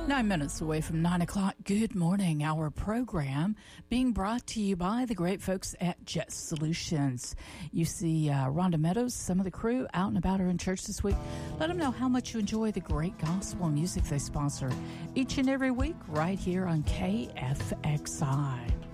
9 minutes away from 9 o'clock. Good morning. Our program being brought to you by the great folks at Jet Solutions. You see Rhonda Meadows, some of the crew out and about her in church this week. Let them know how much you enjoy the great gospel music they sponsor each and every week right here on KFXI.